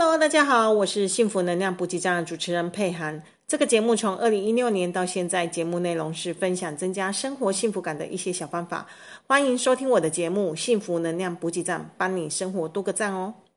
Hello，大家好，我是幸福能量补给站的主持人佩涵。这个节目从2016年到现在，节目内容是分享增加生活幸福感的一些小方法。欢迎收听我的节目《幸福能量补给站》，帮你生活多个赞哦。